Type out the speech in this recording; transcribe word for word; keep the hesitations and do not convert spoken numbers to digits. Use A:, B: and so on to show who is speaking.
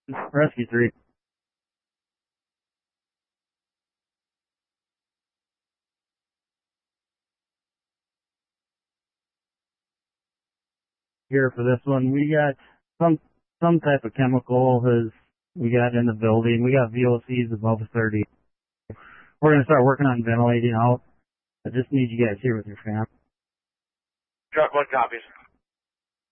A: Rescue three. Here for this one, we got some some type of chemical has we got in the building. We got V O Cs above thirty. We're gonna start working on ventilating out. I just need you guys here with your fam.
B: Truck one copies.